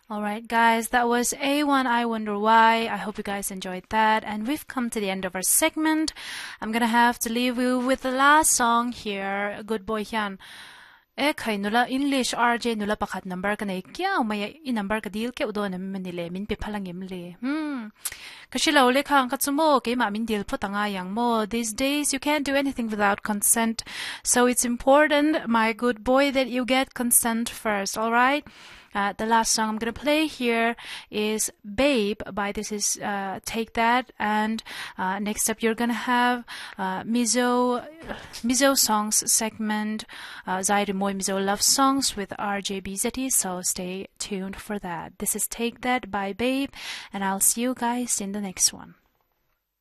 Alright, guys, that was A1 I Wonder Why. I hope you guys enjoyed that. And we've come to the end of our segment. I'm gonna have to leave you with the last song here, Good Boy Hyun. Kay nula English RJ nula pakat number ka na kya umaya I number ka deal ke udo na manile min pipalangim le. Kasi lauli kang katsumo kay ma min deal po tangayang mo. These days you can't do anything without consent. So it's important, my good boy, that you get consent first, alright? The last song I'm gonna play here is Babe by Take That, and next up you're gonna have Mizo songs segment, Zaire Moi Mizo love songs with RJBZT, so stay tuned for that. This is Take That by Babe, and I'll see you guys in the next one.